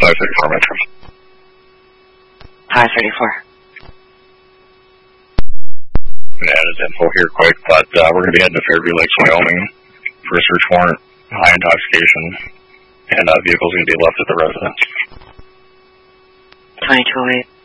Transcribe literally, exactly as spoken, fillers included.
five thirty-four Metro. five thirty-four. Added info here quick, but uh, we're going to be heading to Fairview Lakes, Wyoming for a search warrant, high intoxication, and uh, vehicle's going to be left at the residence. twenty-two oh eight.